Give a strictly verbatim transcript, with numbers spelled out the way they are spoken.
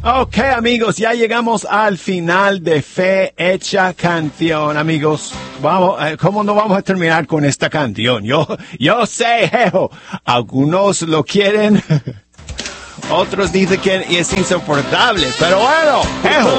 Ok, amigos, ya llegamos al final de Fe Hecha Canción, amigos. Vamos, eh, ¿cómo no vamos a terminar con esta canción? Yo, yo sé, jejo, algunos lo quieren, otros dicen que es insoportable, pero bueno, jejo,